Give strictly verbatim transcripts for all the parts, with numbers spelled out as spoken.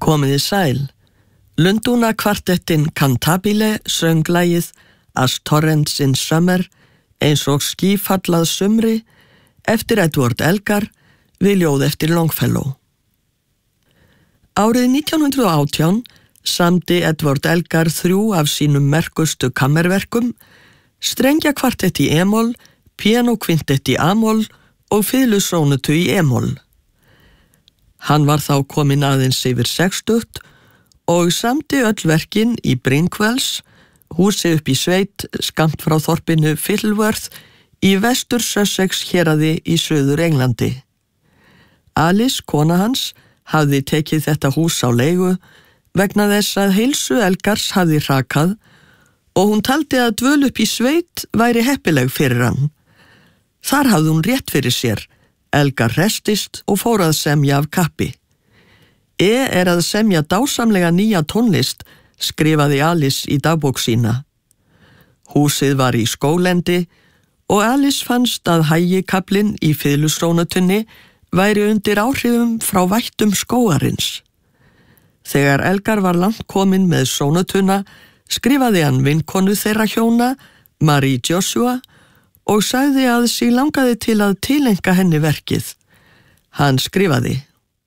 Komiði sæl. Lundúna kvartettin Cantabile söng lagið As Torrents in Summer eins og skýfallað sumri eftir Edward Elgar við ljóð eftir Longfellow. Árið nítján hundrað og átján samdi Edward Elgar þrjú af sínum merkustu kammerverkum, strengjakvartett í e-moll, píanókvintett í a-moll og fiðlusónutu í e-moll. Hann var þá kominn aðeins yfir sextugt og samdi öll verkin í Brinkwells, húsi upp í sveit skammt frá þorpinu Fittleworth í vestur Sussex héraði í Suður Englandi. Alice, kona hans, hafði tekið þetta hús á leigu vegna þess að heilsu Elgars hafði hrakað og hún taldi að dvöl upp í sveit væri heppileg fyrir hann. Þar hafði hún rétt fyrir sér. Elgar restist og fór að semja af kappi. E er að semja dásamlega nýja tónlist, skrifaði Alice í dagbók sína. Húsið var í skóglendi og Alice fannst að hægikaflinn í fiðlusónutunni væri undir áhrifum frá vættum skógarins. Þegar Elgar var langt kominn með sónutuna, skrifaði hann vinkonu þeirra hjóna, Marie Joshua, og sagði að sig langaði til að tileinka henni verkið. Hann skrifaði: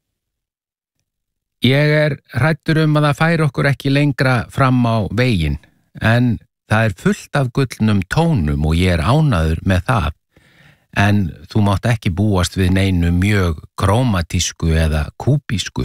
Ég er hræddur um að það færi okkur ekki lengra fram á veginn, en það er fullt af gullnum tónum og ég er ánægður með það. En þú mátt ekki búast við neinu mjög krómatísku eða kúbísku.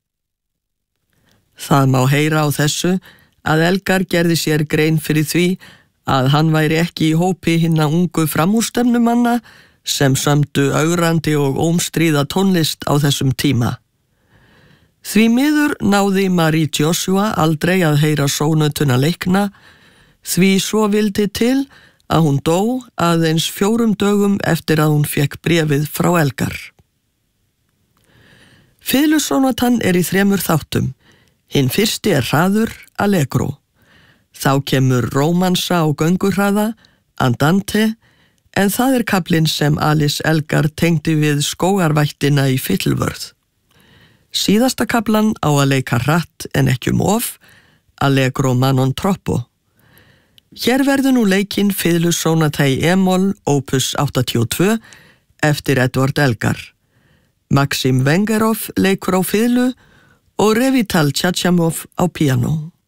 Það má heyra á þessu að Elgar gerði sér grein fyrir því að hann væri ekki í hópi hinna ungu framúrstefnumanna sem sömdu ögrandi og ómstríða tónlist á þessum tíma. Því miður náði Marie Joshua aldrei að heyra sónutuna leikna, því svo vildi til að hún dó aðeins fjórum dögum eftir að hún fékk bréfið frá Elgar. Fiðlusónatan er í þremur þáttum. Hinn fyrsti er hraður, allegro. Þá kemur rómansa og göngurhraða, andante, en það er kaflinn sem Alice Elgar tengdi við skógarvættina í Fittleworth. Síðasta kaflan á að leika hratt en ekki um of, allegro manon troppo. Hér verður nú leikinn fiðlusónata í e-moll opus áttatíu og tvö eftir Edward Elgar. Maxim Vengerov leikur á fiðlu og Revital Chachamov á píanó.